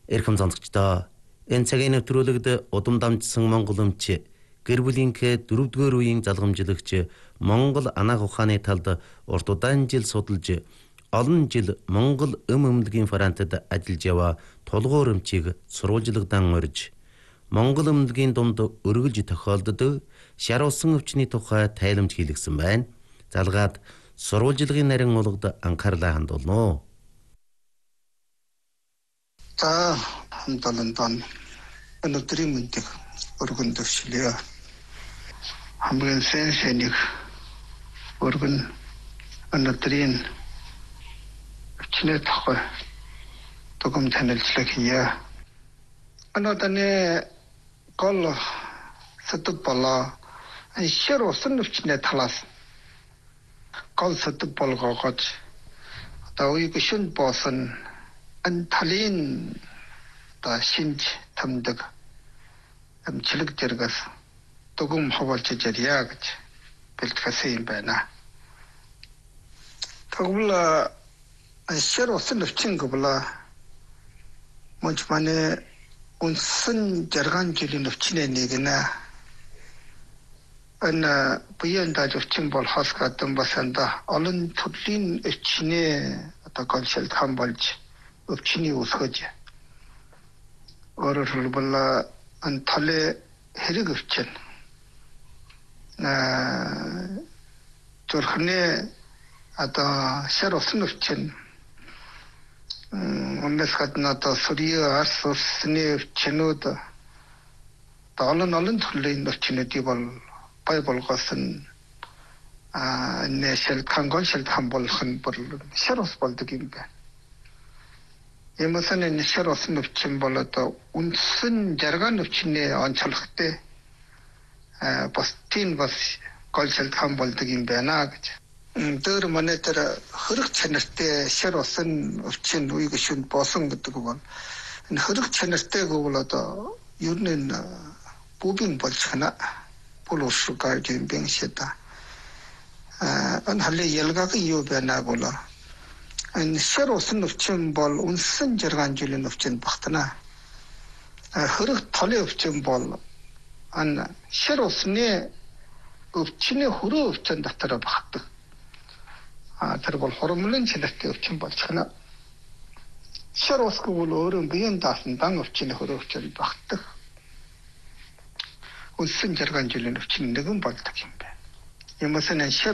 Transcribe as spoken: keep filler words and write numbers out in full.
Эрхэм сонсогчдоо энэ цагийн нэвтрүүлэгт удам дамжсан Монгол өмч гэр бүлийнхээ дөрөвдүгээр үеийн залгамжлагч Монгол анаах ухааны талд урт удаан жил судалж олон жил Монгол эм эмнэлгийн фронтод ажиллаж яваа тулгуур өмчийг сурвалжлагдан урьж Монгол эмнэлгийн дунд өргөлж тохиолддог шаруулсан өвчний тухай тайламж хийлгсэн байна. Залгаад сурвалжлагын нарийн уулгад анхаарлаа хандуулно. За хамталан өнөөдрийн мэндийг өргөн төвшлээ. Хамгийн сайн сайныг өргөн өнөөдрийн өвчнөө тухай түгэм танилцлага хийе. Өнөөдрийн гол сэдв болоо шир усан өвчнөө талаас гол сэдв болгоогод одоо үеиг шин боосон ан талын та шинж тамдаг амжилт дэргас түгэм хавуулж ярья гэж бэлтгэсэн юм байна. Тэгвэл шир усан өвчин гэвэл мөнчманы унсан жарган жилийн өвчнээ нэгнэ. Ана буян даж өвчин бол хас гадсан басанда олон төрлийн өвчнээ одоо консультан болж өвчний үсгэж өөрөөр хэлбэл ан талын хэрэг өвчин на зүрхний одоо шар усан өвчин өмнөс гадна одоо сүрийн арс усны өвчнүүд олон олон төрлийн өвчнүүдийг бол бай болгосон а нэшэл кангон шилтхан болох нь бол шар ус болдог юм байна. Эмосэн энэ шар усан өвчин бол одоо үндсэн жарган өвчнээ онцлогтой а бас тийм бас гол шилтхан болдог юм байна гэж. Дээр манай тэр хөрөх чанартай шар усан өвчин үеиг шүнд боосон гэдэг бол энэ хөрөх чанартай гэвэл одоо ер нь бүбин болж хана полушукай юм бэншэта а ан хале ялгагийн юу байна болоо энэ шар усан өвчин бол үнсэн жарган жилийн өвчин багтана. Хөрөх толын өвчин бол ан шар усны өвчний хөрөө өвчин дотор багтдаг. А тэр бол хормонын чанартай өвчин болж байна. Шар ус гэвэл өөрөө биеийн даасан дан өвчний хөрөө өвчин багтдаг. Үнсэн жарган жилийн өвчин нэгэн болдог юм байна. Юмсан